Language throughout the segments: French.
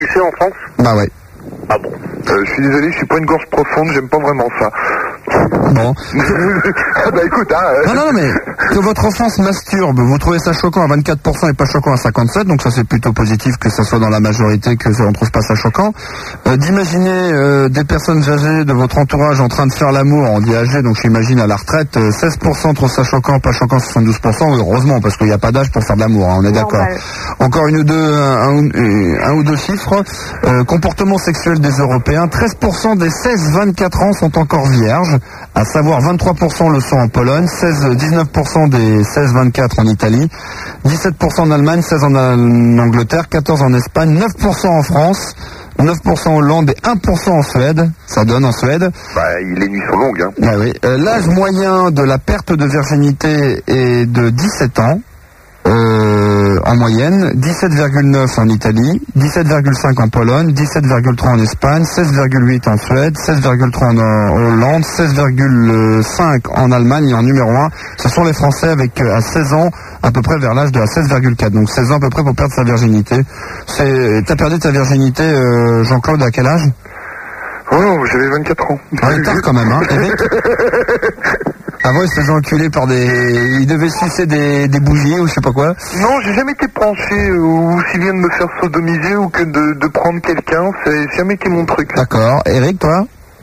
sais, en France? Bah ouais. Ah bon. Je suis désolé, je suis pas une gorge profonde, j'aime pas vraiment ça. Bon. Bah écoute, hein. Non, mais que votre enfant se masturbe, vous trouvez ça choquant à 24% et pas choquant à 57%, donc ça c'est plutôt positif que ça soit dans la majorité, que on trouve pas ça choquant. D'imaginer des personnes âgées de votre entourage en train de faire l'amour, on dit âgé, donc j'imagine à la retraite, 16% trouvent ça choquant, pas choquant 72%, heureusement, parce qu'il n'y a pas d'âge pour faire de l'amour, hein, on est d'accord. Encore un ou deux chiffres. Comportement sexuel des Européens, 13% des 16-24 ans sont encore vierges, à savoir 23% le sont en Pologne, 19% des 16-24 en Italie, 17% en Allemagne, 16% en Angleterre, 14% en Espagne, 9% en France, 9% en Hollande et 1% en Suède. Ça donne en Suède. Bah, les nuits sont longues, hein. Ah oui. L'âge moyen de la perte de virginité est de 17 ans. En moyenne, 17,9 en Italie, 17,5 en Pologne, 17,3 en Espagne, 16,8 en Suède, 16,3 en Hollande, 16,5 en Allemagne et en numéro 1, ce sont les Français avec à 16 ans, à peu près vers l'âge de 16,4. Donc 16 ans à peu près pour perdre sa virginité. T'as perdu ta virginité, Jean-Claude, à quel âge? Oh, j'avais 24 ans. Ah, tard quand même, hein. Eric Avant, il se faisait enculer par il devait sucer des bougies ou je sais pas quoi. Non, j'ai jamais été branché ou si bien de me faire sodomiser ou que de prendre quelqu'un. C'est jamais été mon truc. D'accord. Eric, toi?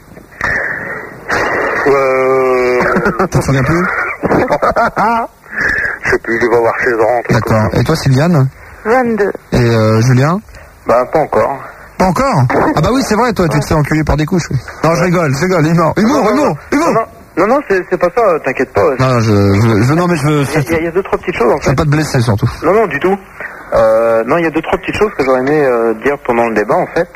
Tu te souviens plus? Je sais plus, je vais voir 16 ans. D'accord. Et toi, Sylviane? 22. Et Julien? Bah, pas encore. Pas encore? Ah bah oui, c'est vrai, toi, tu te fais enculer par des couches. Non, je rigole, humour. Non, c'est pas ça, t'inquiète pas. Non, non, mais je veux... Il y a deux, trois petites choses, en fait. Ça va pas te blesser, surtout. Non, du tout. Non, il y a deux, trois petites choses que j'aurais aimé dire pendant le débat, en fait.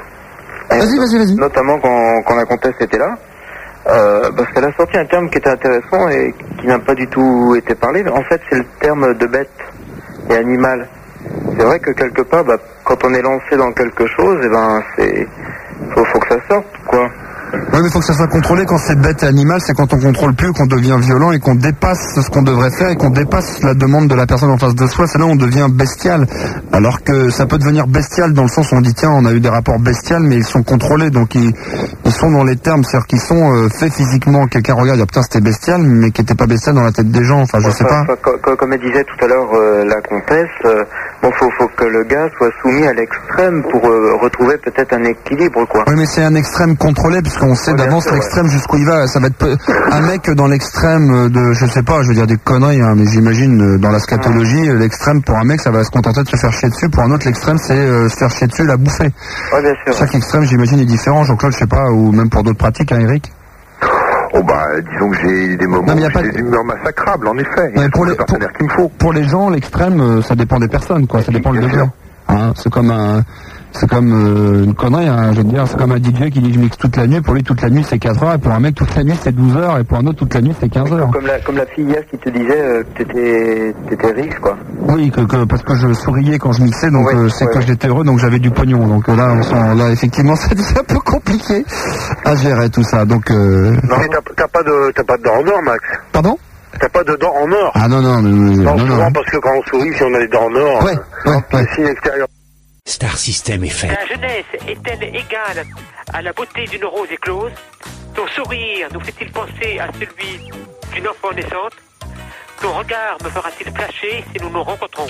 Vas-y. Notamment quand la comtesse était là. Parce qu'elle a sorti un terme qui était intéressant et qui n'a pas du tout été parlé. En fait, c'est le terme de bête et animal. C'est vrai que quelque part, bah, quand on est lancé dans quelque chose, eh ben, faut que ça sorte, quoi. Oui, mais il faut que ça soit contrôlé. Quand c'est bête et animal, c'est quand on contrôle plus, qu'on devient violent et qu'on dépasse ce qu'on devrait faire et qu'on dépasse la demande de la personne en face de soi. C'est là où on devient bestial. Alors que ça peut devenir bestial dans le sens où on dit tiens, on a eu des rapports bestials, mais ils sont contrôlés, donc ils sont dans les termes, c'est-à-dire qu'ils sont faits physiquement. Quelqu'un regarde, putain, c'était bestial, mais qui était pas bestial dans la tête des gens. Enfin, je sais pas. Comme elle disait tout à l'heure, la comtesse, faut que le gars soit soumis à l'extrême pour retrouver peut-être un équilibre, quoi. Oui, mais c'est un extrême contrôlé, puisqu'on sait d'avance l'extrême jusqu'où il va. Ça va être un mec dans l'extrême de, je sais pas, je veux dire des conneries, hein, mais j'imagine dans la scatologie, l'extrême pour un mec, ça va se contenter de se faire chier dessus. Pour un autre, l'extrême, c'est se faire chier dessus et la bouffer. Ouais, bien sûr. Chaque extrême, j'imagine, est différent. Jean-Claude, je sais pas, ou même pour d'autres pratiques, hein, Eric. Oh bah, disons que j'ai des moments où j'ai des humeurs massacrables, en effet. Il y a le partenaire qu'il me faut. Pour les gens, l'extrême, ça dépend des personnes, quoi. Ça dépend le degré. Hein, c'est comme une connerie, hein, je veux dire, c'est comme un DJ qui dit je mixe toute la nuit, pour lui toute la nuit c'est 4 heures, et pour un mec toute la nuit c'est 12 heures, et pour un autre toute la nuit c'est 15 heures. Comme la fille hier qui te disait que t'étais riche, quoi. Oui, parce que je souriais quand je mixais, donc que j'étais heureux, donc j'avais du pognon, donc là, effectivement, ça devient un peu compliqué à gérer tout ça, donc... Non, mais t'as pas de dents en or, Max. Pardon? T'as pas de dents en or. Ah non, souvent parce que quand on sourit, si on a les dents en or, le signe extérieur. Star System FM. La jeunesse est-elle égale à la beauté d'une rose éclose? Ton sourire nous fait-il penser à celui d'une enfant naissante? Ton regard me fera-t-il flasher si nous nous rencontrons?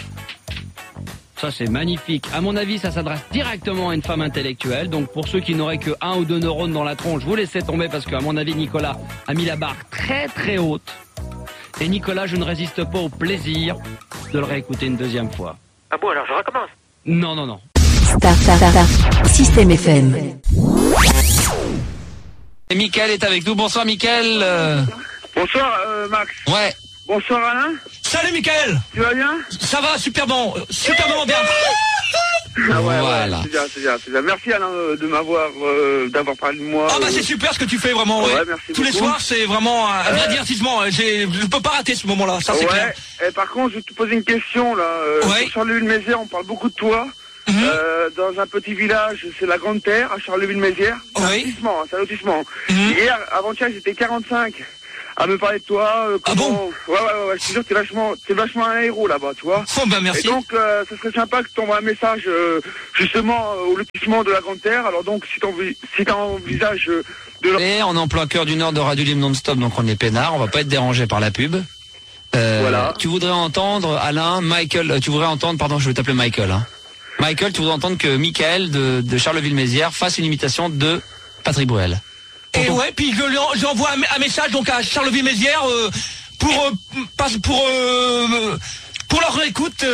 Ça c'est magnifique. À mon avis, ça s'adresse directement à une femme intellectuelle. Donc pour ceux qui n'auraient que 1 ou 2 neurones dans la tronche, vous laissez tomber parce qu'à mon avis, Nicolas a mis la barre très très haute. Et Nicolas, je ne résiste pas au plaisir de le réécouter une deuxième fois. Ah bon, alors je recommence. Non. Star System FM. Et Mickaël est avec nous. Bonsoir Mickaël. Bonsoir Max. Ouais. Bonsoir Alain. Salut Mickaël. Tu vas bien? Ça va, superbement bien. Ah ouais, voilà. C'est bien. Merci Alain d'avoir parlé de moi. Ah bah c'est super ce que tu fais vraiment. Ouais, merci tous beaucoup. Les soirs c'est vraiment un vrai divertissement. Je peux pas rater ce moment-là, ça c'est clair. Et par contre je vais te poser une question là. Sur Charleville-Mézières, on parle beaucoup de toi. Dans un petit village, c'est la Grande Terre à Charleville-Mézières. C'est un lotissement. Hier, avant-hier, j'étais 45 à me parler de toi. Ah bon? Ouais, je te jure, t'es vachement un héros là-bas, tu vois. Oh bah merci. Et donc, ça serait sympa que tu envoies un message, justement, au lotissement de la Grande Terre. Alors donc, si t'envisages de... Et on est en plein cœur du Nord de Radio Libre Non-Stop, donc on est peinard, on va pas être dérangé par la pub. Voilà. Tu voudrais entendre, Alain, Michael, pardon, je vais t'appeler Michael, hein. Michael, tu voudrais entendre que Michael de Charleville-Mézières fasse une imitation de Patrick Bruel. Et ouais, puis j'envoie un message donc à Charleville-Mézières pour leur écoute,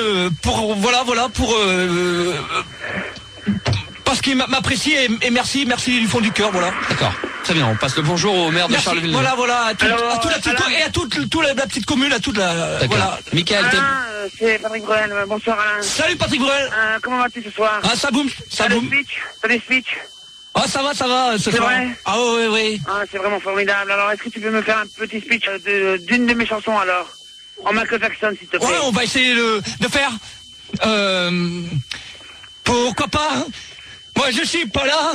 parce qu'ils m'apprécient et merci du fond du cœur, voilà. D'accord. Très bien, on passe le bonjour au maire de Charleville. Voilà, à toute la petite commune, à toute la... Voilà. Michael, c'est Patrick Bruel, bonsoir Alain. Salut Patrick Bruel. Comment vas-tu ce soir? Ah, ça boum. T'as des speeches? Ah, ça va, ce soir. Vrai? Ah oui. Ah, c'est vraiment formidable. Alors, est-ce que tu peux me faire un petit speech d'une de mes chansons, alors? En Michael Jackson, s'il te plaît. Ouais, on va essayer de faire... pourquoi pas? Moi, je suis pas là.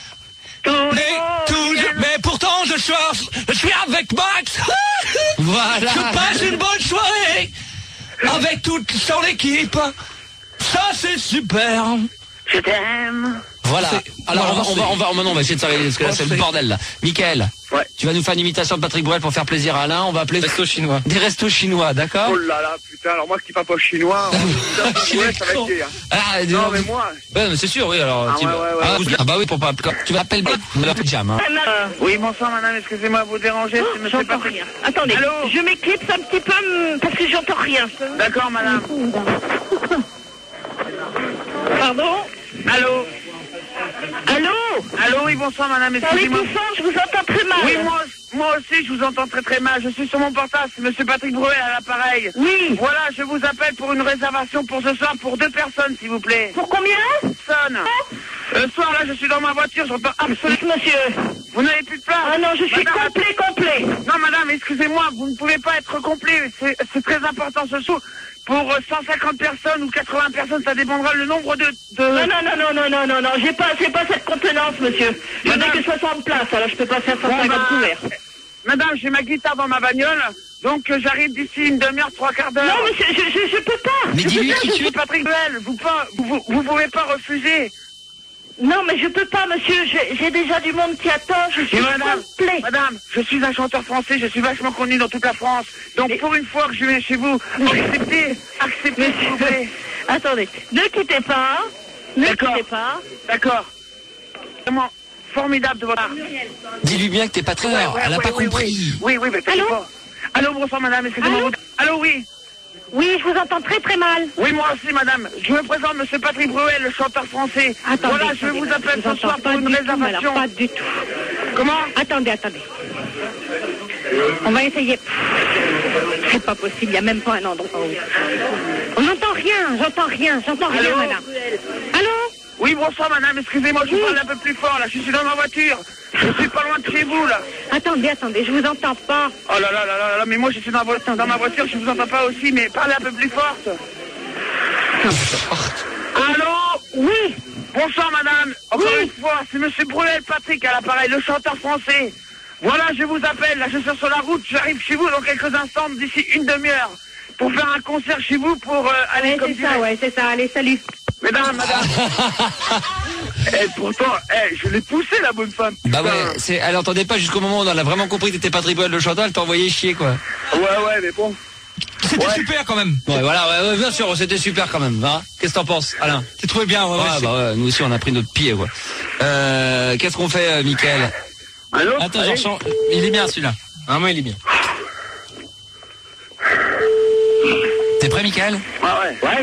Mais pourtant, je suis avec Max. Voilà. Je passe une bonne soirée avec toute son équipe. Ça, c'est super. Je t'aime. Voilà. Alors maintenant on va essayer de s'arrêter parce que là c'est le bordel là. Michael, ouais. Tu vas nous faire une imitation de Patrick Bruel pour faire plaisir à Alain. On va appeler restos chinois. Des restos chinois, d'accord? Oh là là, putain. Alors moi qui parle pas chinois, ouais, ça va être gay, hein. Ah, non mais moi. Ouais, mais c'est sûr, oui. Alors. Ah bah oui, pour pas. Tu m'appelles Jam. Hein. Oui, bonsoir madame. Excusez-moi de vous déranger. Oh, j'entends rien. Attendez. Allô, je m'éclipse un petit peu parce que j'entends rien. D'accord, madame. Pardon? Allô? Allô, oui, bonsoir madame, excusez-moi. Parlez plus fort, je vous entends très mal. Oui, moi aussi, je vous entends très mal. Je suis sur mon portable, c'est monsieur Patrick Bruel à l'appareil. Oui. Voilà, je vous appelle pour une réservation pour ce soir pour 2 personnes, s'il vous plaît. Pour combien? Personnes. Ce soir, là, je suis dans ma voiture, j'entends absolument... Monsieur. Vous n'avez plus de place? Ah non, je suis complet. Non, madame, excusez-moi, vous ne pouvez pas être complet. C'est très important ce soir. Pour 150 personnes ou 80 personnes, ça dépendra le nombre de... Non, j'ai pas cette contenance, monsieur. Je n'ai que 60 places, alors je peux pas faire 150 couverts. Madame, j'ai ma guitare dans ma bagnole, donc j'arrive d'ici une demi-heure, 3/4 d'heure. Non, monsieur, je peux pas. Mais dis-lui qui tu es. Patrick Bruel, vous pouvez pas refuser. Non, mais je peux pas, monsieur. J'ai déjà du monde qui attend. Je suis complet. Madame, je suis un chanteur français. Je suis vachement connu dans toute la France. Donc, pour une fois que je viens chez vous, acceptez, s'il vous plaît. Attendez, ne quittez pas. D'accord. Vraiment formidable de votre part. Dis-lui bien que t'es pas très rare. Elle a pas compris. Oui, mais t'inquiète pas. Allô, bonsoir madame, excusez-moi. Allô, oui. Oui, je vous entends très mal. Oui, moi aussi, madame. Je me présente, monsieur Patrick Bruel, le chanteur français. Attendez, voilà, je vous appelle ce soir pour une réservation. Pas du tout. Comment? Attendez. On va essayer. C'est pas possible, il n'y a même pas un endroit où... On n'entend rien, j'entends rien, madame. Allô? Oui, bonsoir, madame, excusez-moi, je vous parle un peu plus fort, là, je suis dans ma voiture. Je suis pas loin de chez vous, là. Attendez, je vous entends pas. Oh là, mais moi je suis dans ma voiture, je vous entends pas aussi, mais parlez un peu plus forte. Allô? Oui. Bonsoir, madame. Encore une fois, c'est monsieur Bruel Patrick à l'appareil, le chanteur français. Voilà, je vous appelle, là, je suis sur la route, j'arrive chez vous dans quelques instants, d'ici une demi-heure, pour faire un concert chez vous, pour aller comme ça. Ouais, c'est ça, allez, salut. Madame. Et pourtant, je l'ai poussé, la bonne femme. Bah ouais, elle entendait pas jusqu'au moment où on a vraiment compris que t'étais Patrick Bruel le chanteur, elle t'a envoyé chier, quoi. Ouais, mais bon. C'était super quand même. Ouais, voilà, bien sûr, c'était super quand même. Hein. Qu'est-ce que t'en penses, Alain? T'es trouvé bien, ouais, nous aussi on a pris notre pied, quoi. Qu'est-ce qu'on fait, Mickaël? Allô? Attends, il est bien celui-là. Vraiment, il est bien. T'es prêt, Mickaël? Ouais.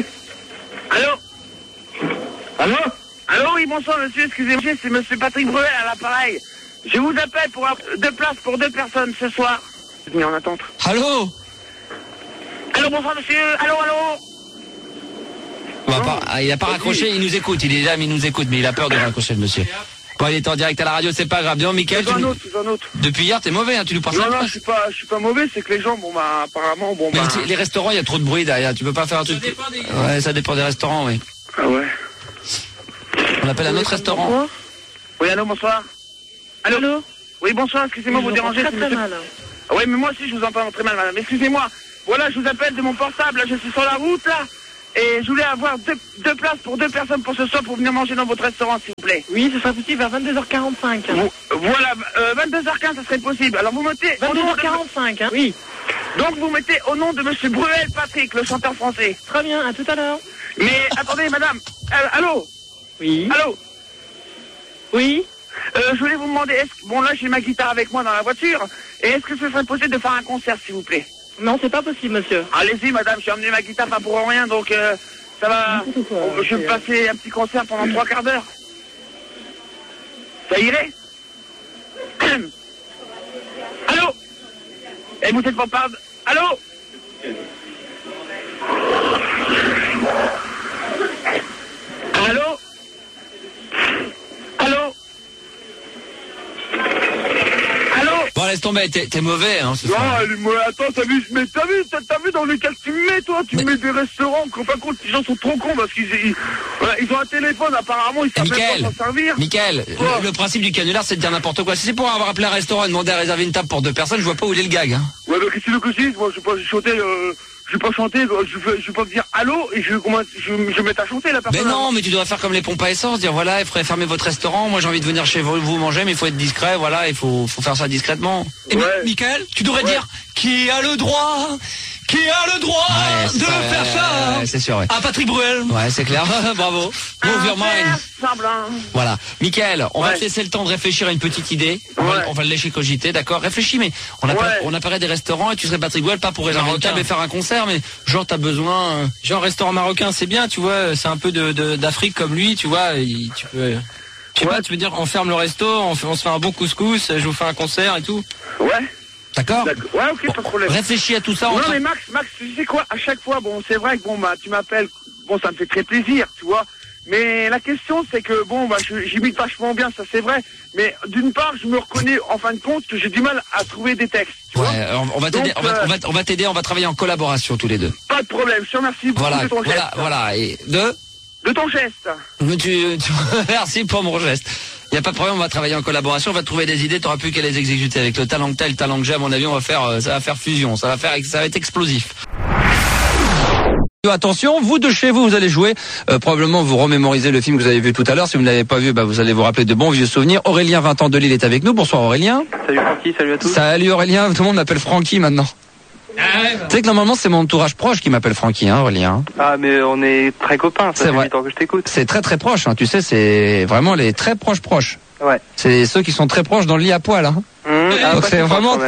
Allô, oui, bonsoir, monsieur, excusez-moi, c'est monsieur Patrick Bruel à l'appareil. Je vous appelle pour 2 places pour 2 personnes ce soir. Je suis mis en attente. Allô, bonsoir, monsieur. Allô. Il a pas raccroché, il nous écoute, il est là, mais il nous écoute, mais il a peur de raccrocher, le monsieur. Quand il est en direct à la radio, c'est pas grave. Dis-donc, Mickaël, un autre. Depuis hier, t'es mauvais, hein, tu nous passes Non, je suis pas mauvais, c'est que les gens, apparemment, Mais les restaurants, il y a trop de bruit derrière, tu peux pas faire un truc... Ouais, ça dépend des restaurants, oui. Ah ouais. On appelle un autre restaurant. Oui, allô, bonsoir. Allô? Oui, bonsoir, excusez-moi de vous déranger. Oui, mais moi aussi je vous entends très mal, madame. Excusez-moi. Voilà, je vous appelle de mon portable, là, je suis sur la route, là. Et je voulais avoir deux places pour 2 personnes pour ce soir pour venir manger dans votre restaurant, s'il vous plaît. Oui, ce sera possible vers 22h45. Voilà, 22h15, ça serait possible. Alors vous mettez... 22h45, hein. Oui. Donc vous mettez au nom de monsieur Bruel Patrick, le chanteur français. Très bien, à tout à l'heure. Mais attendez, madame. Allô? Oui. Allô? Oui. Je voulais vous demander, bon là j'ai ma guitare avec moi dans la voiture, et est-ce que ce serait possible de faire un concert, s'il vous plaît? Non, c'est pas possible, monsieur. Allez-y, madame, j'ai emmené ma guitare pas pour rien, donc ça va... Je vais me passer un petit concert pendant 3 quarts d'heure. Ça irait? Allô? Et vous êtes pas pardon? Allô? Allô? Allô? Allô? Bon, laisse tomber, t'es mauvais, hein, ce non, soir. attends, t'as vu dans lequel tu me mets, toi? Tu mets des restaurants, qu'en fin de compte, les gens sont trop cons parce qu'ils ont un téléphone, apparemment, ils savent même pas s'en servir. Mickaël, le principe du canular, c'est de dire n'importe quoi. Si c'est pour avoir appelé un restaurant et demander à réserver une table pour 2 personnes, je vois pas où il est le gag, hein. Ouais, mais qu'est-ce que tu veux que je dise? Moi, je vais pas chanter, je vais pas dire allô et je vais mettre à chanter la personne. Mais non, mais tu devrais faire comme les pompes à essence, dire voilà, il faudrait fermer votre restaurant, moi j'ai envie de venir chez vous manger, mais il faut être discret, voilà, il faut faire ça discrètement. Et Mickaël, tu devrais dire qui a le droit de faire ça c'est sûr, ouais. à Patrick Bruel. Ouais, c'est clair, bravo. Move your mind. Semblant. Voilà. Mickaël, on va te laisser le temps de réfléchir à une petite idée. On va le laisser cogiter, d'accord? Réfléchis, mais on apparaît des restaurants et tu serais Patrick Bruel, pas pour réserver une table et faire un concert, mais genre t'as besoin... Genre restaurant marocain, c'est bien, tu vois, c'est un peu d'Afrique comme lui, tu vois, tu peux... Je sais pas, tu veux dire, on ferme le resto, on se fait un bon couscous, je vous fais un concert et tout. Ouais. D'accord. Ouais, ok, pas de problème. Réfléchis à tout ça. Non, mais Max, tu sais quoi? À chaque fois, bon, c'est vrai que bon, bah, tu m'appelles, bon, ça me fait très plaisir, tu vois. Mais la question, c'est que bon, bah, j'imite vachement bien, ça c'est vrai. Mais d'une part, je me reconnais en fin de compte que j'ai du mal à trouver des textes. Tu vois on va t'aider, on va t'aider, on va travailler en collaboration tous les deux. Pas de problème. Je te remercie beaucoup de ton geste. Voilà. Et de ton geste. Merci pour mon geste. Il n'y a pas de problème, on va travailler en collaboration, on va trouver des idées, t'auras plus qu'à les exécuter avec le talent que t'as, le talent que j'ai, à mon avis, ça va faire fusion, ça va être explosif. Attention, vous de chez vous allez jouer, probablement vous remémorisez le film que vous avez vu tout à l'heure, si vous ne l'avez pas vu, vous allez vous rappeler de bons vieux souvenirs. Aurélien, 20 ans de Lille, est avec nous, bonsoir Aurélien. Salut Francky, salut à tous. Salut Aurélien, tout le monde m'appelle Francky maintenant. Tu sais que normalement c'est mon entourage proche qui m'appelle Francky, hein, Aurélien. Ah mais on est très copains, ça fait 8 ans que je t'écoute. C'est très très proche, hein, tu sais, c'est vraiment les très proches. Ouais. C'est ceux qui sont très proches dans le lit à poil, hein. Donc c'est vraiment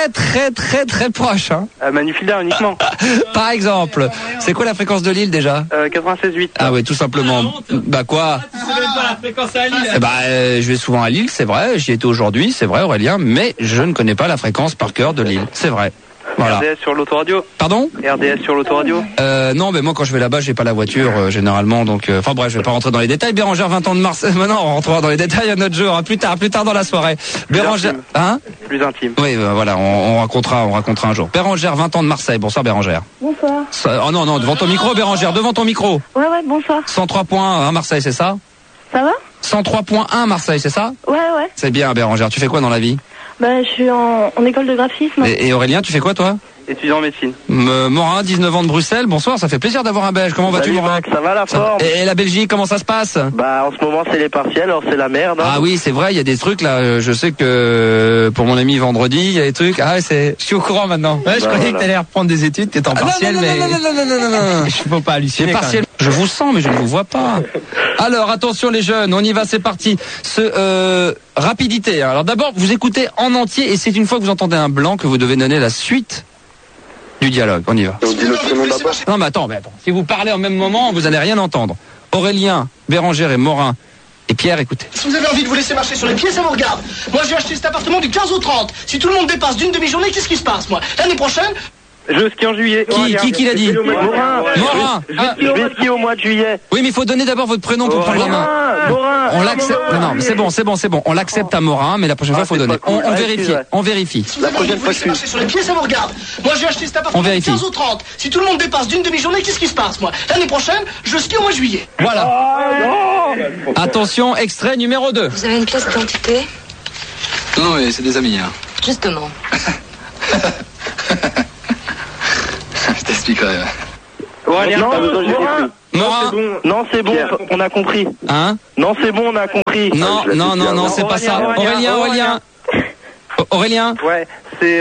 très proche, hein. Manufilard uniquement. Par exemple, c'est quoi la fréquence de Lille déjà? 96.8. Ah ouais, tout simplement. Bah quoi? Tu sais même pas la fréquence à Lille. Je vais souvent à Lille, c'est vrai, j'y étais aujourd'hui, c'est vrai Aurélien, mais je ne connais pas la fréquence par cœur de Lille, c'est vrai. Voilà. RDS sur l'autoradio. Pardon? RDS sur l'autoradio. Non, mais moi quand je vais là-bas, j'ai pas la voiture généralement, donc enfin bref, je vais pas rentrer dans les détails. Bérangère, 20 ans de mars. Maintenant, on rentrera dans les détails un autre jour, hein, plus tard dans la soirée. Bérangère, hein? Plus intime. Oui, voilà, on racontera un jour. Bérangère, 20 ans de Marseille. Bonsoir Bérangère. Bonsoir. Oh non, devant ton micro Bérangère, devant ton micro. Ouais, bonsoir. 103.1 Marseille, c'est ça? Ça va? 103.1 Marseille, c'est ça? Ouais. C'est bien Bérangère, tu fais quoi dans la vie? Je suis en école de graphisme. Et Aurélien, tu fais quoi toi? Étudiant en médecine. Morin, 19 ans de Bruxelles. Bonsoir, ça fait plaisir d'avoir un Belge. Comment vas-tu, Morin? Ça va la forme. Et la Belgique, comment ça se passe? En ce moment, c'est les partiels, alors c'est la merde. Hein. Ah oui, c'est vrai, il y a des trucs là. Je sais que pour mon ami vendredi, il y a des trucs. Ah, je suis au courant maintenant. Ouais, je croyais que t'allais reprendre des études, t'étais en partiel, non, mais. Non. Je peux pas halluciner. Partiel. Je vous sens, mais je ne vous vois pas. Alors, attention les jeunes, on y va, c'est parti. Rapidité. Alors d'abord, vous écoutez en entier et c'est une fois que vous entendez un blanc que vous devez donner la suite du dialogue. On y va. Non mais attends, si vous parlez en même moment, vous n'allez rien entendre. Aurélien, Bérangère et Morin et Pierre, écoutez. Si vous avez envie de vous laisser marcher sur les pieds, ça vous regarde. Moi, j'ai acheté cet appartement du 15 au 30. Si tout le monde dépasse d'une demi-journée, qu'est-ce qui se passe, moi? L'année prochaine... Je skie en juillet. Qui l'a dit? Morin. Je vais skier au mois de juillet. Oui, mais il faut donner d'abord votre prénom pour prendre la main. Morin. On l'accepte. Non, mais c'est bon. On l'accepte à Morin, mais la prochaine fois, il faut donner. On vérifie. La prochaine fois, je marcher sur les pieds, ça vous regarde. Moi, j'ai acheté cet appartement du 15 au 30. Si tout le monde dépasse d'une demi-journée, qu'est-ce qui se passe, moi? L'année prochaine, je skie au mois de juillet. Voilà. Attention, extrait numéro 2. Vous avez une pièce d'identité? Non, mais c'est des amis, hein. Justement. Je t'expliquerai. Aurélien, Non, Morin. Morin. Non, c'est bon, on a compris. Hein? Non, c'est bon, on a compris. Non, c'est pas ça. Aurélien. Ouais, c'est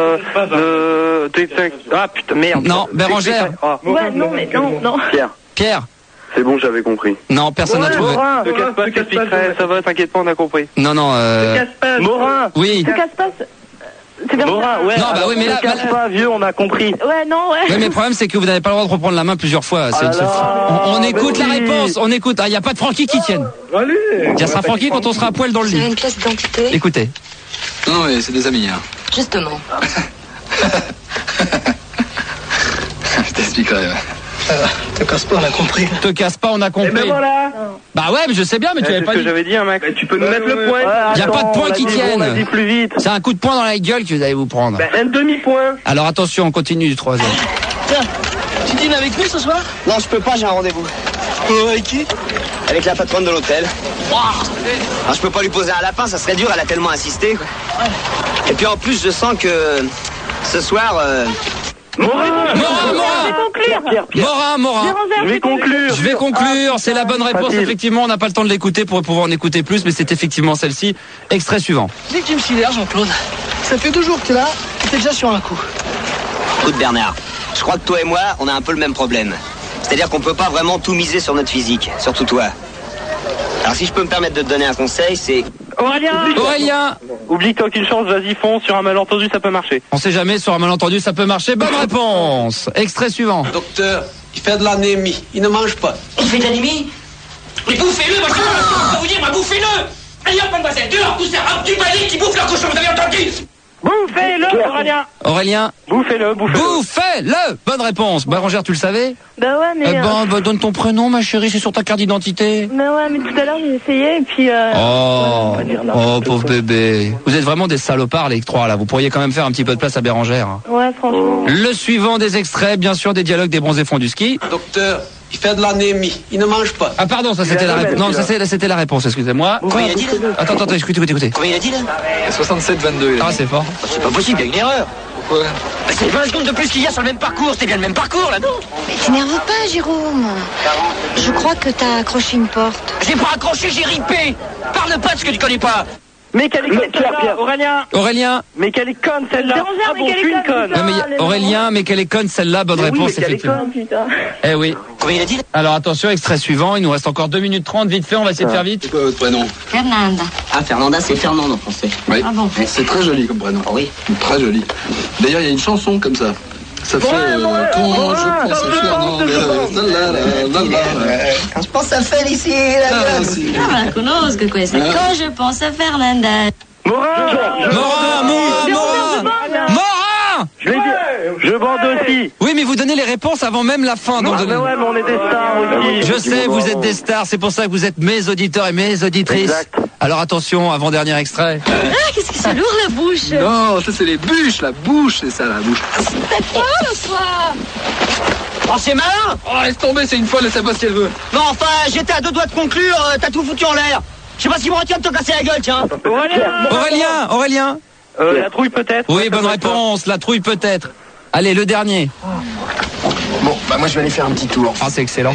ah putain, merde. Non, Bérangère. Ouais, non, mais non. Pierre. C'est bon, j'avais compris. Non, personne n'a trouvé. Ne casse pas, t'expliquerai, ça va, t'inquiète pas, on a compris. Non. Morin. Oui. Ne casse pas. C'est bien. Morin, ouais. Non, bah oui, mais là. Ne casse pas, vieux, on a compris. Ouais, non, ouais. Oui, mais le problème, c'est que vous n'avez pas le droit de reprendre la main plusieurs fois. On écoute la réponse, on écoute. Il n'y a pas de Francky qui tienne. Allez. Il sera Francky quand on sera à poil dans le lit. une pièce d'identité. Écoutez. Non, mais c'est des amis. Hein. Justement. Je t'expliquerai. Te casse pas, on a compris. Te casse pas, on a compris. Et ben voilà. Bah ouais, mais je sais bien, mais tu C'est avais ce pas que dit. j'avais dit, hein, Max. Tu peux nous mettre le point. Il n'y a pas de points qui tiennent. Vas-y plus vite. C'est un coup de poing dans la gueule que vous allez vous prendre. Un demi-point. Alors attention, on continue du troisième. Tiens, tu dînes avec nous ce soir? Non, je peux pas, j'ai un rendez-vous. Avec qui? Avec la patronne de l'hôtel. Alors, je peux pas lui poser un lapin, ça serait dur, elle a tellement insisté. Quoi. Et puis en plus, je sens que ce soir... Morin. Je vais conclure, c'est la bonne réponse. Facile. Effectivement, on n'a pas le temps de l'écouter pour pouvoir en écouter plus, mais c'est effectivement celle-ci. Extrait suivant. Dès que tu me sidères, Jean-Claude, ça fait 2 jours que t'es là, t'es déjà sur un coup. Écoute Bernard, je crois que toi et moi, on a un peu le même problème. C'est-à-dire qu'on peut pas vraiment tout miser sur notre physique, surtout toi. Alors si je peux me permettre de te donner un conseil, c'est... Aurélien. Oublie que t'as aucune chance, vas-y fonce, sur un malentendu ça peut marcher. On sait jamais, sur un malentendu ça peut marcher. Bonne réponse. Extrait suivant. Docteur, il fait de l'anémie. Il ne mange pas. Il fait de l'anémie? Mais bouffez-le, moi je peux vous dire, moi bouffez-le! Allez hop, mademoiselle, dehors, tous ces rames du balai qui bouffent leur cochon, vous avez entendu? Bouffez-le, Aurélien. Aurélien. Bouffez-le. Bouffez-le. Bonne réponse. Bérangère, tu le savais? Bah ouais, mais. Donne ton prénom, ma chérie, c'est sur ta carte d'identité. Mais ouais, mais tout à l'heure j'ai essayé et puis. Pauvre bébé. Vous êtes vraiment des salopards, les trois, là. Vous pourriez quand même faire un petit peu de place à Bérangère. Ouais, franchement. Le suivant des extraits, bien sûr, des dialogues des bronzés fonds du ski. Docteur, il fait de l'anémie. Il ne mange pas. Ah, pardon, ça c'était la réponse. Non, ça c'était la réponse, excusez-moi. Combien il a dit là? Attends, écoutez. Combien il a dit là? 67-22. Ah, c'est fort. C'est pas possible, il y a une erreur. Pourquoi? Bah, c'est 20 secondes de plus qu'il y a sur le même parcours, c'était bien le même parcours là, non? Mais t'énerve pas, Jérôme. Je crois que t'as accroché une porte. J'ai pas accroché, j'ai ripé. Parle pas de ce que tu connais pas. Mais quelle est conne celle-là, Aurélien. Mais quelle est conne celle-là. Bérangère, mais quelle est une conne. Non, mais Aurélien, mais quelle est conne celle-là, bonne réponse, effectivement. Putain. Eh oui. Combien il a dit? Alors attention, extrait suivant, il nous reste encore 2 minutes 30, vite fait, on va essayer de faire vite. C'est quoi votre prénom? Fernanda. Ah, Fernanda, c'est Fernand en français. Oui. Ah bon? C'est très joli comme prénom. Oui. Très joli. D'ailleurs, il y a une chanson comme ça. Ça fait quand je pense à Fernand. Quand je pense à Félicie, Ah, la conosco questa. Quand je pense à Fernanda. Morin. Je l'ai dit. Je bande aussi. Oui, mais vous donnez les réponses avant même la fin. Donc mais ouais, mais on est des stars aussi. je sais, vous êtes des stars, c'est pour ça que vous êtes mes auditeurs et mes auditrices. Exact. Alors attention, avant-dernier extrait. Ah, qu'est-ce que c'est lourd la bouche. Non, ça c'est les bûches, la bouche, c'est ça la bouche. C'est quoi le soir? Oh, c'est malin. Oh, laisse tomber, c'est une folle, elle sait pas ce qu'elle veut. Non, enfin, j'étais à 2 doigts de conclure, t'as tout foutu en l'air. Je sais pas si me retient de te casser la gueule, tiens. Aurélien. La trouille peut-être. Oui, bonne réponse, la trouille peut-être. Allez, le dernier. Bon, bah moi je vais aller faire un petit tour. Ah, c'est excellent.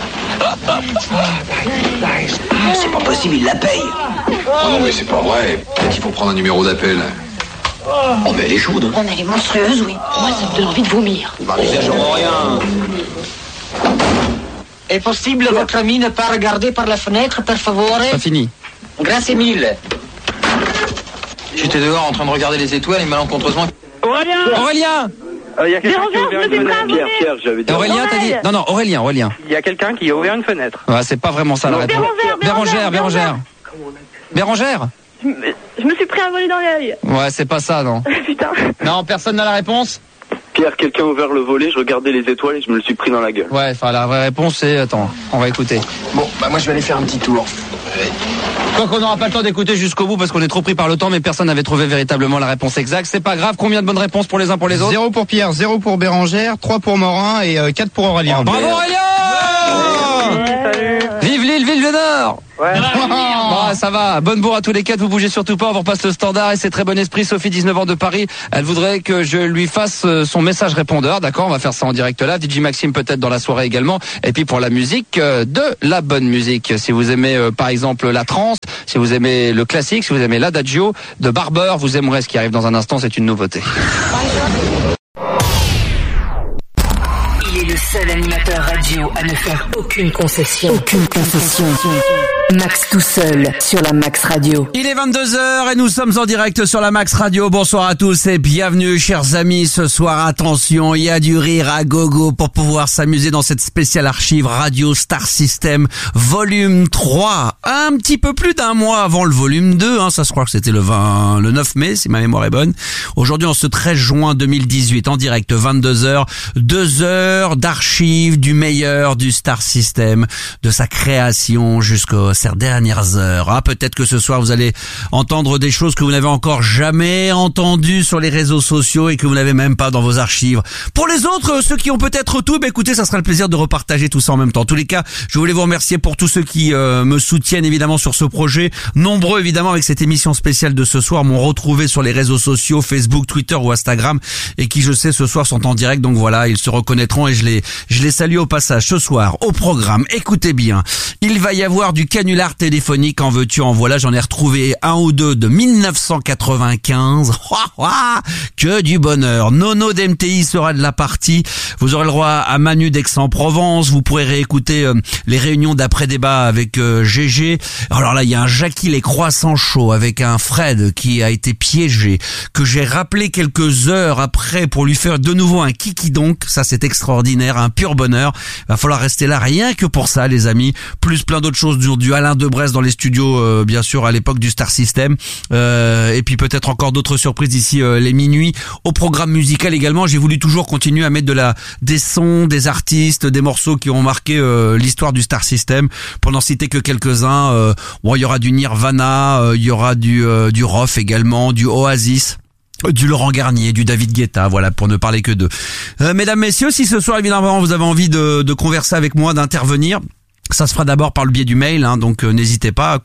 C'est pas possible, il la paye. Oh non, mais c'est pas vrai. Peut-être qu'il faut prendre un numéro d'appel. Oh, mais elle est chaude. On elle est monstrueuse, oui. Moi, ça me donne envie de vomir. Bah, n'exagérons rien. Est possible, votre ami, ne pas regarder par la fenêtre, per favore? Pas fini. Grazie mille. J'étais dehors en train de regarder les étoiles et malencontreusement. Aurélien. Il y a quelqu'un qui a ouvert une fenêtre. Pierre, j'avais dit. Aurélien, t'as dit. Non, Aurélien. Il y a quelqu'un qui a ouvert une fenêtre. Ouais, c'est pas vraiment ça la réponse. Bérangère. Je me suis pris un volet dans l'œil. Ouais, c'est pas ça, non. Putain. Non, personne n'a la réponse. Pierre, quelqu'un a ouvert le volet, je regardais les étoiles et je me le suis pris dans la gueule. Ouais, enfin la vraie réponse c'est... Attends, on va écouter. Bon, bah moi je vais aller faire un petit tour. Quoi qu'on n'aura pas le temps d'écouter jusqu'au bout parce qu'on est trop pris par le temps, mais personne n'avait trouvé véritablement la réponse exacte. C'est pas grave, combien de bonnes réponses pour les uns pour les autres? 0 pour Pierre, 0 pour Bérangère, 3 pour Morin et 4 pour Aurélien. Bravo Aurélien. Vive l'île, vive le Nord. Ouais. Bon, ça va. Bonne bourre à tous les quatre. Vous bougez surtout pas. On vous repasse le standard. Et c'est très bon esprit. Sophie, 19 ans de Paris. Elle voudrait que je lui fasse son message répondeur. D'accord. On va faire ça en direct là. DJ Maxime peut-être dans la soirée également. Et puis pour la musique, de la bonne musique. Si vous aimez par exemple la trance, si vous aimez le classique, si vous aimez l'adagio de Barber, vous aimerez ce qui arrive dans un instant. C'est une nouveauté. Il est le seul animateur radio à ne faire aucune concession. Aucune concession. Max tout seul sur la Max Radio. Il est 22h et nous sommes en direct sur la Max Radio. Bonsoir à tous et bienvenue chers amis. Ce soir, attention, il y a du rire à gogo pour pouvoir s'amuser dans cette spéciale archive Radio Star System volume 3. Un petit peu plus d'un mois avant le volume 2, ça se croit que c'était le 9 mai si ma mémoire est bonne. Aujourd'hui, en ce 13 juin 2018, en direct 22h, 2 heures d'archives du meilleur du Star System, de sa création jusqu'aux dernières heures. Peut-être que ce soir vous allez entendre des choses que vous n'avez encore jamais entendues sur les réseaux sociaux et que vous n'avez même pas dans vos archives. Pour les autres, ceux qui ont peut-être tout, écoutez, ça sera le plaisir de repartager tout ça en même temps. En tous les cas, je voulais vous remercier pour tous ceux qui me soutiennent évidemment sur ce projet. Nombreux évidemment avec cette émission spéciale de ce soir m'ont retrouvé sur les réseaux sociaux, Facebook, Twitter ou Instagram et qui je sais ce soir sont en direct. Donc voilà, ils se reconnaîtront et je les salue au passage. Ce soir, au programme, écoutez bien, il va y avoir du canular téléphonique, en veux-tu, en voilà, j'en ai retrouvé un ou deux de 1995. Que du bonheur. Nono d'MTI sera de la partie. Vous aurez le droit à Manu d'Aix-en-Provence. Vous pourrez réécouter les réunions d'après-débat avec GG. Alors là, il y a un Jackie les croissants chauds avec un Fred qui a été piégé, que j'ai rappelé quelques heures après pour lui faire de nouveau un kiki donc. Ça, c'est extraordinaire, un pur bonheur. Va falloir rester là rien que pour ça, les amis. Plus plein d'autres choses du Alain Debresse dans les studios, bien sûr, à l'époque du Star System. Et puis peut-être encore d'autres surprises d'ici les minuit. Au programme musical également, j'ai voulu toujours continuer à mettre des sons, des artistes, des morceaux qui ont marqué l'histoire du Star System. Pour n'en citer que quelques-uns, il y aura du Nirvana, il y aura du Roth également, du Oasis. Du Laurent Garnier, du David Guetta, voilà, pour ne parler que d'eux. Mesdames, messieurs, si ce soir, évidemment, vous avez envie de converser avec moi, d'intervenir, ça se fera d'abord par le biais du mail, donc n'hésitez pas,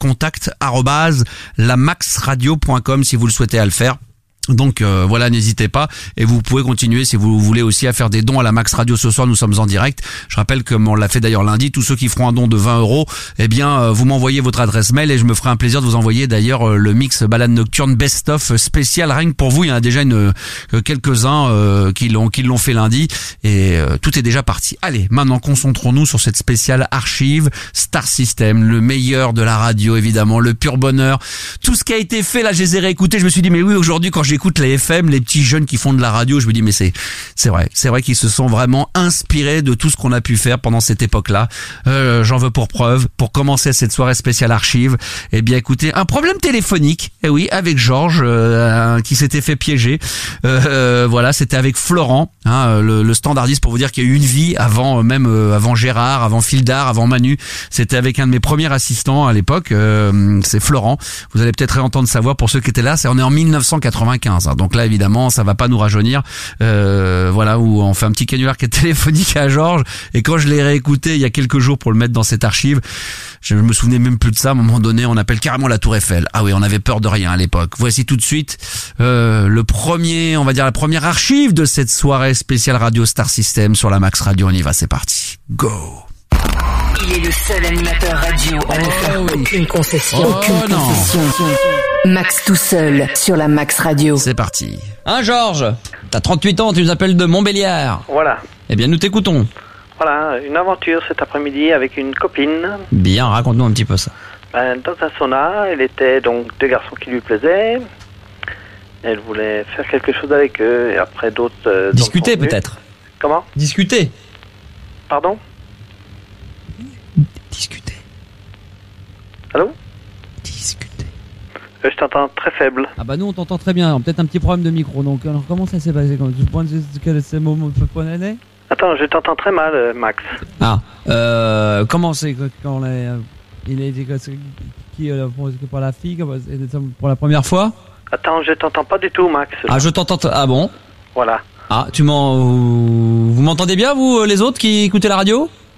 contact@lamaxradio.com si vous le souhaitez à le faire. Donc voilà, n'hésitez pas et vous pouvez continuer si vous voulez aussi à faire des dons à la Max Radio. Ce soir nous sommes en direct. Je rappelle comme on l'a fait d'ailleurs lundi, tous ceux qui feront un don de 20 €, vous m'envoyez votre adresse mail et je me ferai un plaisir de vous envoyer d'ailleurs le mix balade nocturne best of spécial rien que pour vous. Il y en a déjà quelques-uns qui l'ont fait lundi et tout est déjà parti. Allez, maintenant concentrons-nous sur cette spéciale archive Star System, le meilleur de la radio évidemment, le pur bonheur. Tout ce qui a été fait là, je les ai réécoutés, je me suis dit mais oui, aujourd'hui quand j'écoute les FM, les petits jeunes qui font de la radio, je me dis mais c'est vrai qu'ils se sont vraiment inspirés de tout ce qu'on a pu faire pendant cette époque-là. J'en veux pour preuve, pour commencer cette soirée spéciale archive, écoutez, un problème téléphonique, avec Georges qui s'était fait piéger. Voilà, c'était avec Florent, le standardiste, pour vous dire qu'il y a eu une vie avant Gérard, avant Fildar, avant Manu. C'était avec un de mes premiers assistants à l'époque, c'est Florent. Vous allez peut-être réentendre sa voix pour ceux qui étaient là. On est en 1995. Donc là, évidemment, ça va pas nous rajeunir. Voilà, où on fait un petit canular qui est téléphonique à Georges. Et quand je l'ai réécouté il y a quelques jours pour le mettre dans cette archive, je me souvenais même plus de ça. À un moment donné, on appelle carrément la Tour Eiffel. Ah oui, on avait peur de rien à l'époque. Voici tout de suite la première archive de cette soirée spéciale Radio Star System sur la Max Radio. On y va, c'est parti. Go! Il est le seul animateur radio à ne faire aucune concession. Max tout seul sur la Max Radio. C'est parti. Georges, t'as 38 ans, tu nous appelles de Montbéliard. Voilà. Eh bien, nous t'écoutons. Voilà, une aventure cet après-midi avec une copine. Bien, raconte-nous un petit peu ça. Dans un sauna, elle était donc deux garçons qui lui plaisaient. Elle voulait faire quelque chose avec eux et après d'autres... Discuter peut-être. Comment ? Discuter. Pardon ? Discuter. Allô ? Discuter. Je t'entends très faible. Ah bah nous on t'entend très bien, peut-être un petit problème de micro. Donc alors comment ça s'est passé quand tu penses que c'est moment l'année ? Attends, je t'entends très mal, Max. Comment c'est quand il a été qui pour la fille pour la première fois ? Attends, je t'entends pas du tout, Max. Je t'entends. Ah bon ? Voilà. Vous m'entendez bien vous les autres qui écoutez la radio ?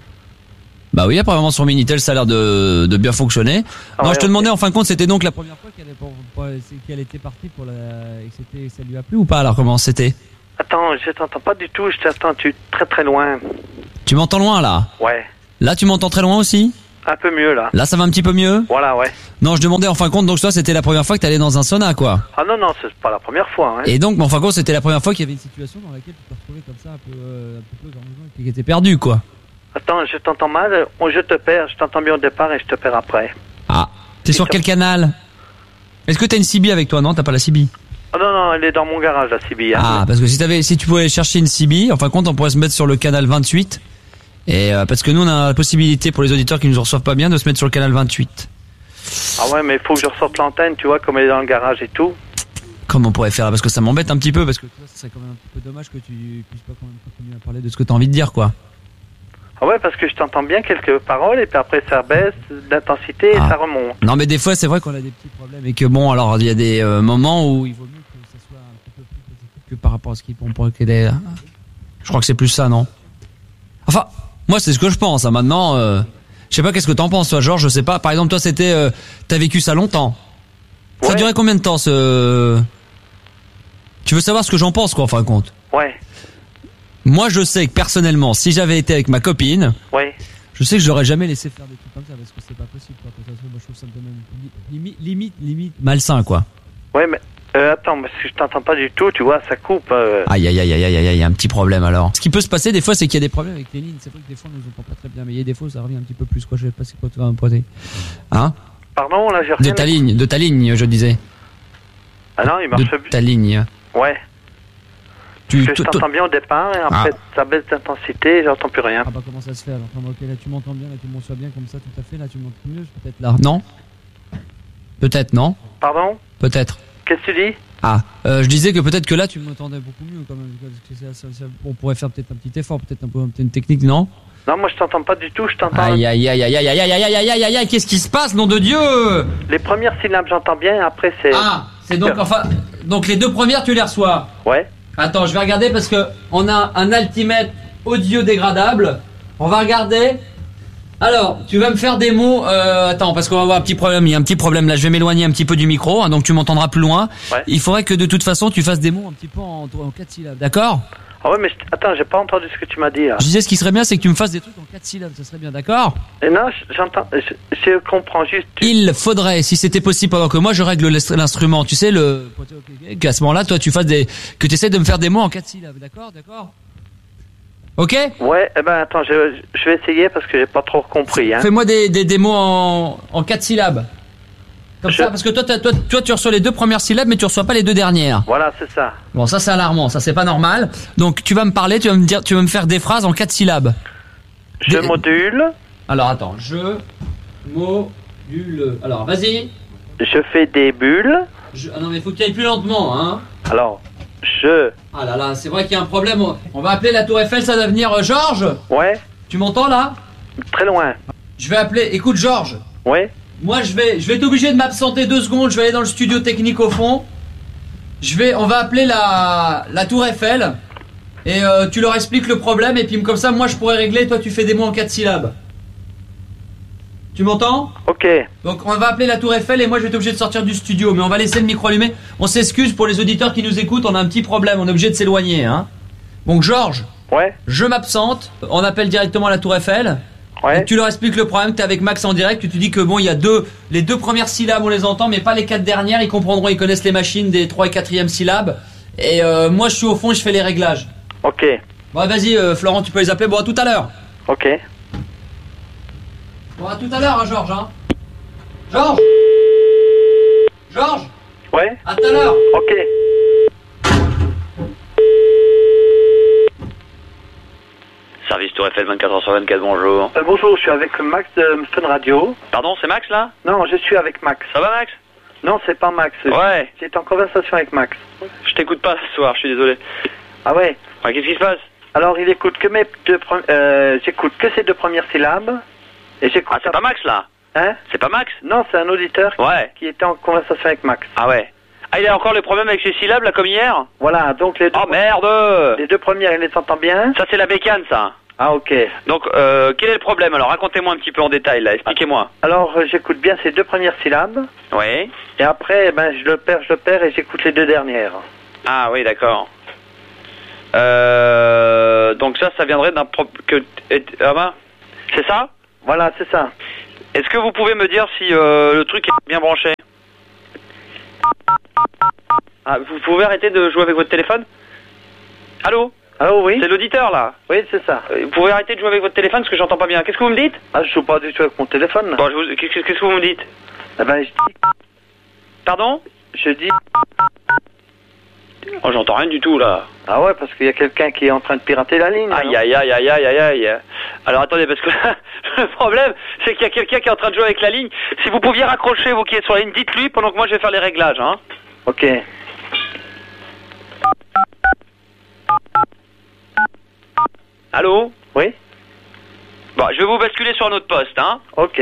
Bah oui, apparemment sur Minitel, ça a l'air de bien fonctionner. Ah non, ouais, je te ok. demandais en fin de compte, c'était donc la première fois qu'elle était partie pour et que ça lui a plu ou pas, alors comment c'était? Attends, je t'entends pas du tout, je t'entends très très loin. Tu m'entends loin là? Ouais, Là, tu m'entends très loin aussi? un peu mieux là. Là, ça va un petit peu mieux? Voilà, ouais. Non, je demandais en fin de compte, donc toi, c'était la première fois que t'allais dans un sauna, quoi. Ah non, non, c'est pas la première fois. Hein. Et donc, en fin de compte, c'était la première fois qu'il y avait Une situation dans laquelle tu te retrouvais comme ça, un peu qui était perdu, quoi. Attends, je t'entends mal, je te perds, je t'entends bien au départ et je te perds après. Ah. T'es sur quel canal? Est-ce que t'as une CB avec toi? Non, t'as pas la CB. Ah non, non, elle est dans mon garage, la CB. Hein. Ah, parce que si tu pouvais chercher une CB, en fin de compte, on pourrait se mettre sur le canal 28. Et parce que nous, on a la possibilité pour les auditeurs qui nous reçoivent pas bien de se mettre sur le canal 28. Ah ouais, mais il faut que je ressorte l'antenne, tu vois, comme elle est dans le garage et tout. Comment on pourrait faire? Parce que ça m'embête un petit peu, parce que Ça serait quand même un peu dommage que tu puisses pas quand même continuer à parler de ce que t'as envie de dire, quoi. Ah ouais, parce que je t'entends bien quelques paroles et puis après ça baisse d'intensité et ça remonte. Non, mais des fois, c'est vrai qu'on a des petits problèmes et que bon, alors il y a des moments où il vaut mieux que ça soit un petit peu plus positif que par rapport à ce qu'on pourrait créer. Je crois que c'est plus ça, non? Enfin, moi, c'est ce que je pense. Hein. Maintenant, je sais pas qu'est-ce que t'en penses, toi, Georges. Je sais pas. Par exemple, toi, c'était, t'as vécu ça longtemps. Ça a duré combien de temps, ce? Tu veux savoir ce que j'en pense, quoi, en fin de compte? Ouais. Moi, je sais que personnellement, si j'avais été avec ma copine, Ouais. je sais que je l'aurais jamais laissé faire des trucs Comme ça, parce que c'est pas possible, quoi. Moi, je trouve ça limite malsain, quoi. Ouais, mais attends, parce que je t'entends pas du tout, tu vois, ça coupe. Aïe, aïe, aïe, aïe, aïe, aïe, il y a un petit problème alors. Ce qui peut se passer des fois, c'est qu'il y a des problèmes avec les lignes. C'est vrai que des fois, on nous entend pas très bien, mais il y a des fois, ça revient un petit peu plus, quoi. Je sais pas c'est quoi tu vas me poser. Hein? Pardon, là, j'ai De rien. ta ligne, je disais. Ah non, il marche De ta ligne. Ouais. Parce que je t'entends bien au départ et après ça baisse d'intensité et j'entends plus rien. Ah bah comment ça se fait alors? Ok, là tu m'entends bien, là tu m'entends bien comme ça, tout à fait, là tu m'entends mieux, peut-être là. Non? Peut-être, non? Pardon? Peut-être. Qu'est-ce que tu dis? Ah, je disais que peut-être que là tu m'entendais beaucoup mieux quand même. On pourrait faire peut-être un petit effort, peut-être un peu une technique, non? Non, moi je t'entends pas du tout, je t'entends. Aïe, aïe, aïe, aïe, aïe, aïe, aïe, aïe, aïe, aïe, aïe, aïe, qu'est-ce qui se passe, nom de Dieu? Les premières syllabes j'entends bien et après c'est... Ah, c'est donc, enfin, donc les deux premières tu les reçois? Ouais. Attends, je vais regarder parce que on a un altimètre audio dégradable. On va regarder. Alors, tu vas me faire des mots. Attends, parce qu'on va avoir un petit problème. Il y a un petit problème là. Je vais m'éloigner un petit peu du micro, hein, donc tu m'entendras plus loin. Ouais. Il faudrait que de toute façon tu fasses des mots un petit peu en 4 syllabes. D'accord? Ah ouais, mais attends, j'ai pas entendu ce que tu m'as dit là. Je disais ce qui serait bien, c'est que tu me fasses des trucs en 4 syllabes. Ça serait bien, d'accord? Et non, j'entends, je comprends juste. Il faudrait, si c'était possible, pendant que moi je règle l'instrument, tu sais qu'à ce moment-là, toi tu fasses que tu essaies de me faire des mots en 4 syllabes. D'accord? Ok? Ouais, eh ben attends, je vais essayer parce que j'ai pas trop compris. Hein. Fais-moi des mots en 4 syllabes. Comme ça, parce que toi tu reçois les 2 premières syllabes, mais tu reçois pas les 2 dernières. Voilà, c'est ça. Bon, ça c'est alarmant, ça c'est pas normal. Donc tu vas me parler, tu vas me faire des phrases en 4 syllabes. Je module. Alors attends, je module. Alors vas-y. Je fais des bulles. Ah non mais faut que tu ailles plus lentement, hein. Alors, Ah là là, c'est vrai qu'il y a un problème. On va appeler la Tour Eiffel, ça doit venir. Georges? Ouais. Tu m'entends là? Très loin. Je vais appeler. Écoute Georges. Ouais. Moi je vais être obligé de m'absenter 2 secondes. Je vais aller dans le studio technique au fond. On va appeler la Tour Eiffel et tu leur expliques le problème et puis comme ça moi je pourrais régler. Toi tu fais des mots en 4 syllabes. Tu m'entends? Ok. Donc on va appeler la Tour Eiffel et moi je vais être obligé de sortir du studio, mais on va laisser le micro allumé. On s'excuse pour les auditeurs qui nous écoutent, on a un petit problème, on est obligé de s'éloigner, hein. Donc Georges. Ouais. Je m'absente, on appelle directement la Tour Eiffel. Ouais. Et tu leur expliques le problème, t'es avec Max en direct, tu te dis que bon, il y a les 2 premières syllabes on les entend, mais pas les 4 dernières, ils comprendront, ils connaissent les machines des 3 et 4e syllabes. Et moi je suis au fond, je fais les réglages. Ok. Bon vas-y Florent, tu peux les appeler, bon à tout à l'heure. Ok. Bon à tout à l'heure hein, Georges hein. Georges. Ouais. À tout à l'heure. Ok. Service Tour Eiffel 24h/24, bonjour. Bonjour, je suis avec Max de Fun Radio. Pardon, c'est Max là? Non, je suis avec Max. Ça va Max? Non, c'est pas Max. Ouais. J'étais en conversation avec Max. Je t'écoute pas ce soir, je suis désolé. Ah ouais? Ouais, qu'est-ce qui se passe? Alors, il écoute que j'écoute que ces 2 premières syllabes. Et j'écoute. Ah, c'est pas Max là? Hein? C'est pas Max? Non, c'est un auditeur qui était en conversation avec Max. Ah ouais. Ah, il a encore les problèmes avec ses syllabes là comme hier? Voilà, donc les 2 Oh merde! Les 2 premières, il les entend bien. Ça c'est la bécane ça. Ah, ok. Donc, quel est le problème? Alors, racontez-moi un petit peu en détail, là. Expliquez-moi. Alors, j'écoute bien ces 2 premières syllabes. Oui. Et après, ben, je le perds et j'écoute les 2 dernières. Ah oui, d'accord. Donc ça viendrait d'un c'est ça? Voilà, c'est ça. Est-ce que vous pouvez me dire si le truc est bien branché? Ah, vous pouvez arrêter de jouer avec votre téléphone? Allô? Allô, oui. C'est l'auditeur, là? Oui, c'est ça. Vous pouvez arrêter de jouer avec votre téléphone parce que j'entends pas bien. Qu'est-ce que vous me dites? Ah, je joue pas du tout avec mon téléphone. Bon, qu'est-ce que vous me dites? Eh ben, je dis... Pardon? Je dis... Oh, j'entends rien du tout, là. Ah ouais, parce qu'il y a quelqu'un qui est en train de pirater la ligne. Aïe, aïe, aïe, aïe, aïe, aïe, aïe. Alors, attendez, parce que le problème, c'est qu'il y a quelqu'un qui est en train de jouer avec la ligne. Si vous pouviez raccrocher, vous qui êtes sur la ligne, dites-lui pendant que moi je vais faire les réglages, hein. Ok. Allô? Oui? Bon, je vais vous basculer sur un autre poste, hein. Ok.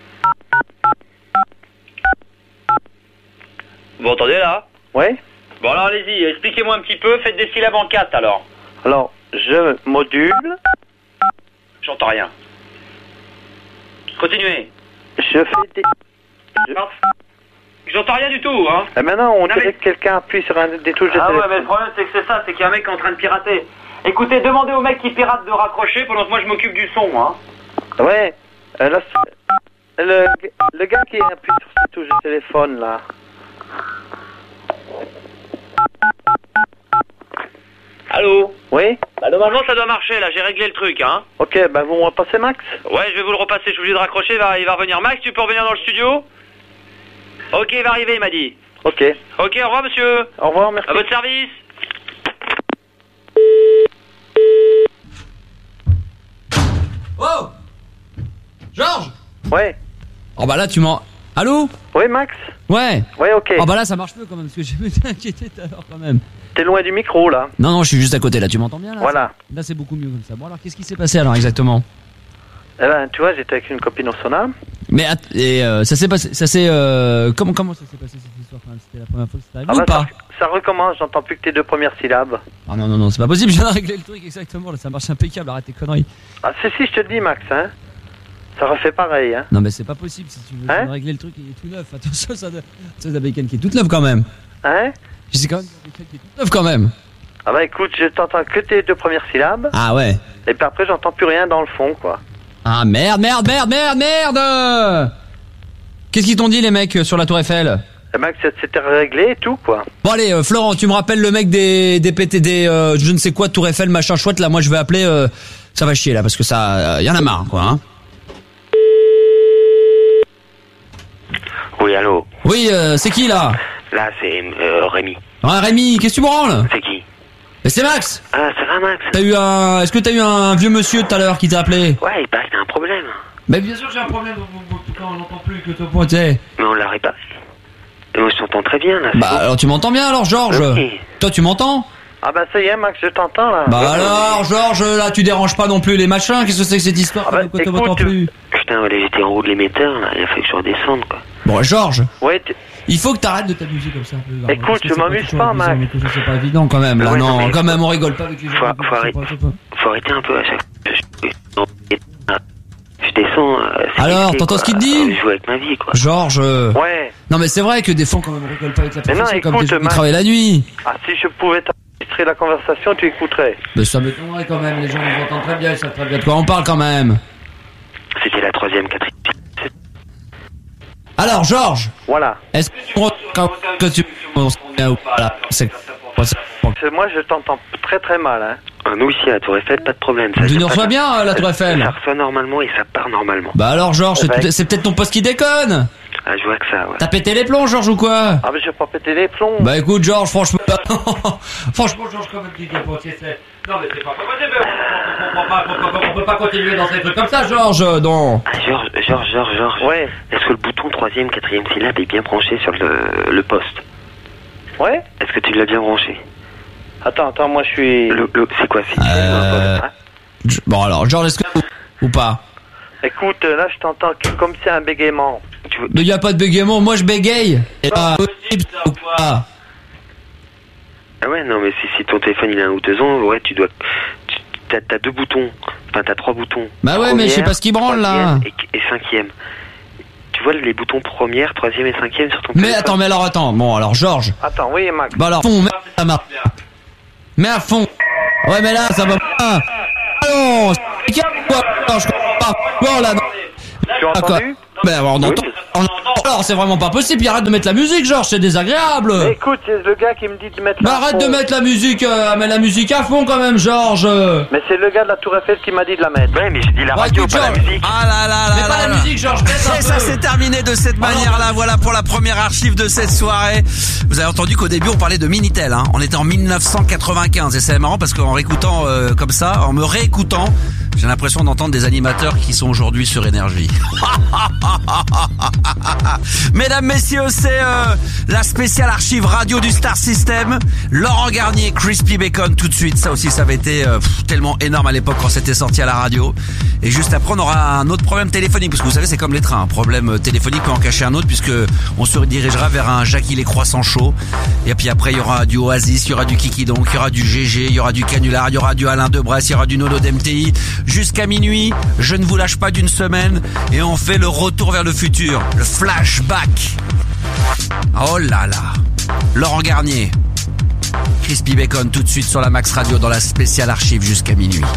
Vous entendez, là? Oui? Bon, alors, allez-y, expliquez-moi un petit peu. Faites des syllabes en 4, alors. Alors, je module. J'entends rien. Continuez. Je fais des... J'entends rien du tout, hein. Et maintenant, on dirait que quelqu'un appuie sur un des touches de téléphone. Ouais, mais le problème, c'est que c'est ça, c'est qu'il y a un mec qui est en train de pirater. Écoutez, demandez au mec qui pirate de raccrocher pendant que moi je m'occupe du son, hein. Ouais, là, le gars qui appuie sur ces touches de téléphone, là. Allô? Oui? Bah, normalement, ça doit marcher, là, j'ai réglé le truc, hein. Ok, bah, vous me repassez Max? Ouais, je vais vous le repasser, je suis obligé de raccrocher, il va revenir. Max, tu peux revenir dans le studio? Ok, il va arriver, il m'a dit. Ok. Ok, au revoir, monsieur. Au revoir, merci. À votre service. Oh! Georges! Ouais. Oh bah là tu m'en... Allô? Oui, Max? Ouais. Ouais, ok. Oh bah là ça marche mieux quand même, parce que je m'étais inquiété tout à l'heure quand même. T'es loin du micro, là. Non, je suis juste à côté, là tu m'entends bien là? Voilà. Là c'est beaucoup mieux comme ça. Bon alors qu'est-ce qui s'est passé alors exactement? Eh ben, tu vois, j'étais avec une copine au sauna. Mais ça s'est passé, comment ça s'est passé cette histoire quand même? C'était la première fois que c'était arrivé ou pas? Ça recommence, j'entends plus que tes 2 premières syllabes. Ah non, c'est pas possible, je viens de régler le truc exactement, là ça marche impeccable, arrête tes conneries. Ah si, je te le dis, Max, hein. Ça refait pareil, hein. Non mais c'est pas possible, si tu veux régler le truc, il est tout neuf. Attention, c'est la bécane qui est toute neuve quand même. Hein? Je sais quand même la bécane qui est toute neuve quand même. Ah bah écoute, je t'entends que tes 2 premières syllabes. Ah ouais. Et puis après, j'entends plus rien dans le fond, quoi. Ah merde! Qu'est-ce qu'ils t'ont dit les mecs sur la Tour Eiffel? Eh ben, c'était réglé et tout, quoi. Bon allez, Florent, tu me rappelles le mec des PTD, je ne sais quoi, Tour Eiffel, machin chouette, là moi je vais appeler, ça va chier là, parce que ça, y en a marre, quoi, hein. Oui, allô? Oui, c'est qui là? Là, c'est Rémi. Ah Rémi, qu'est-ce que tu branles? C'est qui? Mais c'est Max! Ah, ça va, Max? Est-ce que t'as eu un vieux monsieur tout à l'heure qui t'a appelé? Ouais, il paraît que t'as un problème. Mais bien sûr j'ai un problème, quand on n'entend plus que toi pointais. Mais on l'a réparé. Moi, je t'entends très bien, là. Bah bon. Alors tu m'entends bien alors, Georges? Okay. Toi tu m'entends? Ah bah ça y est, Max, je t'entends, là. Bah alors, Georges, là tu déranges pas non plus les machins, qu'est-ce que c'est que cette histoire? Ah bah, que tu m'entends plus? Putain, ouais, j'étais en haut de l'émetteur, là, il a fallu que je redescende, quoi. Bon, Georges. Ouais, il faut que t'arrêtes de t'amuser comme ça un peu. Écoute, je m'amuse pas, Max. C'est pas évident quand même, là, ouais, non, quand même, on rigole pas avec les gens. Faut arrêter un peu à chaque fois. Je descends. Alors, t'entends ce qu'il te dit? Je joue avec ma vie, quoi. Georges. Ouais. Non, mais c'est vrai que des fois, quand même, on rigole pas avec la profession, comme des gens qui travaillent la nuit. Ah, si je pouvais t'enregistrer la conversation, tu écouterais. Mais ça m'étonnerait quand même, les gens nous entendent très bien, ils savent très bien de quoi on parle quand même. C'était la 3e, 4e. Alors, Georges. Voilà. Est-ce que tu bien ou pas là? Moi, je t'entends très très mal, hein. Ah, nous aussi, à la Tour Eiffel, pas de problème. Tu nous reçois bien, la Tour Eiffel? Ça reçoit normalement et ça part normalement. Bah alors, Georges, c'est peut-être ton poste qui déconne. Ah, je vois que ça, ouais. T'as pété les plombs, Georges, ou quoi? Ah, mais j'ai pas pété les plombs. Bah écoute, Georges, franchement... franchement, Georges, comme tu dis, non, mais c'est pas possible. On peut pas continuer dans ces trucs comme ça, Georges, non. Ah, Georges. Ouais. Est-ce que le bouton 3e, 4e syllabe est bien branché sur le poste? Ouais. Est-ce que tu l'as bien branché? Attends, moi je suis... C'est quoi? C'est Bon alors, Georges, est-ce que... ou pas? Écoute, là je t'entends comme c'est un bégaiement. Mais y a pas de bégaiement, moi je bégaye. C'est pas possible ça ou quoi? Ah ouais, non mais si ton téléphone il a 1 ou 2 ans, ouais, tu dois t'as 2 boutons, enfin t'as 3 boutons. Bah ouais, mais je sais pas ce qui branle là. Et 5e. Tu vois les boutons première, 3e et 5e sur ton Mais téléphone. attends. Bon, alors Georges. Attends, oui, Max. Bah alors, fond, mets à fond. Ouais, mais là, ça va pas. Non, c'est je comprends pas. Bon, là, non. Tu as entendu? Ben, on entend. Alors, c'est vraiment pas possible. Puis arrête de mettre la musique, Georges, c'est désagréable. Mais écoute, c'est le gars qui me dit de mettre Bah arrête de mettre la musique, mets la musique à fond quand même, Georges. Mais c'est le gars de la Tour Eiffel qui m'a dit de la mettre. Ouais, mais j'ai dit la radio, écoute, pas la musique. Ah là là là. Mais pas la musique, Georges. Et ça s'est terminé de cette manière-là. Voilà pour la première archive de cette soirée. Vous avez entendu qu'au début on parlait de Minitel. Hein. On était en 1995 et c'est marrant parce qu'en réécoutant comme ça, en me réécoutant, j'ai l'impression d'entendre des animateurs qui sont aujourd'hui sur Énergie. Mesdames, messieurs, c'est la spéciale archive radio du Star System. Laurent Garnier, Crispy Bacon tout de suite. Ça aussi, ça avait été tellement énorme à l'époque quand c'était sorti à la radio. Et juste après, on aura un autre problème téléphonique. Parce que vous savez, c'est comme les trains. Un problème téléphonique peut en cacher un autre puisque on se redirigera vers un Jackie les croissants chauds. Et puis après, il y aura du Oasis, il y aura du Kiki Donc, il y aura du GG, il y aura du Canular, il y aura du Alain de Bresse, il y aura du Nono d'MTI. Jusqu'à minuit, je ne vous lâche pas d'une semaine. Et on fait le retour vers le futur. Le flashback. Oh là là. Laurent Garnier, Crispy Bacon tout de suite sur la Max Radio dans la spéciale archive jusqu'à minuit.